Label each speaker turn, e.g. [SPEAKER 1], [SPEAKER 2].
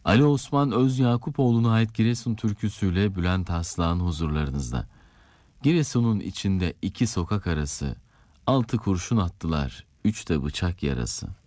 [SPEAKER 1] Ali Osman Özyakupoğlu'na ait Giresun türküsüyle Bülent Aslan huzurlarınızda. Giresun'un içinde iki sokak arası, 6 kurşun attılar, 3 de bıçak yarası.